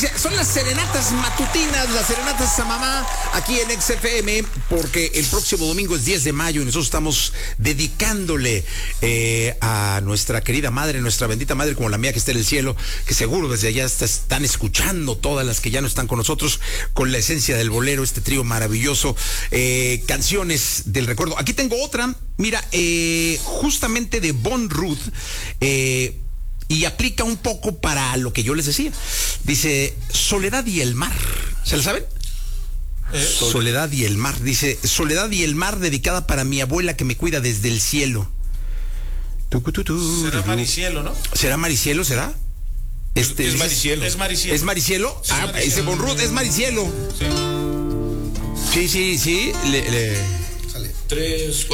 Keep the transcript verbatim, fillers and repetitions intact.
Son las serenatas matutinas, las serenatas a mamá, aquí en X F M, porque el próximo domingo es diez de mayo y nosotros estamos dedicándole eh, a nuestra querida madre, nuestra bendita madre como la mía que está en el cielo, que seguro desde allá está, están escuchando todas las que ya no están con nosotros, con la esencia del bolero, este trío maravilloso, eh, canciones del recuerdo. Aquí tengo otra, mira, eh, justamente de Von Ruth, eh, y aplica un poco para lo que yo les decía. Dice, Soledad y el mar. ¿Se la saben? Eh, Soledad y el mar. Dice, Soledad y el mar, dedicada para mi abuela que me cuida desde el cielo. Tu, tu, tu, será Maricielo, ¿no? ¿Será Maricielo? ¿Será? Este, es, Maricielo. es Maricielo. ¿Es Maricielo? Sí, ah, Maricielo. Ese Von Ruth es Maricielo. Sí, sí, sí. sí le, le... Sale. Tres,